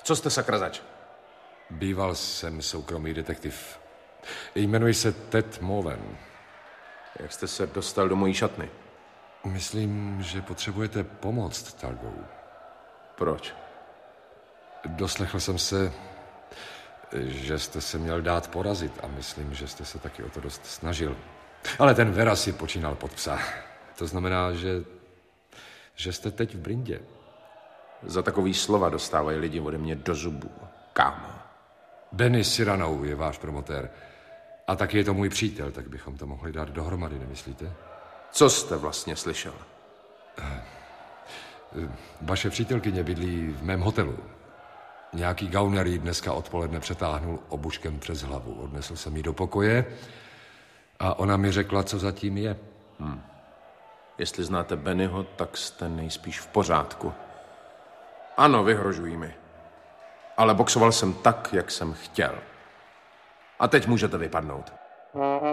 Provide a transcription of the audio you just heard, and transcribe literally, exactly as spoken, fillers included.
Co jste sakra zač? Býval jsem soukromý detektiv. Jmenuji se Ted Mowen. Jak jste se dostal do mojí šatny? Myslím, že potřebujete pomoc, Talbot. Proč? Doslechl jsem se, že jste se měl dát porazit a myslím, že jste se taky o to dost snažil. Ale ten Vera si počínal pod psa. To znamená, že, že jste teď v brindě. Za takový slova dostávají lidi ode mě do zubů, kámo. Benny Cyrano je váš promotér. A taky je to můj přítel, tak bychom to mohli dát dohromady, nemyslíte? Co jste vlastně slyšel? Vaše přítelkyně bydlí v mém hotelu. Nějaký gauner jí dneska odpoledne přetáhnul obuškem přes hlavu. Odnesl jsem ji do pokoje a ona mi řekla, co zatím je. Hmm. Jestli znáte Bennyho, tak jste nejspíš v pořádku. Ano, vyhrožují mi. Ale boxoval jsem tak, jak jsem chtěl. A teď můžete vypadnout.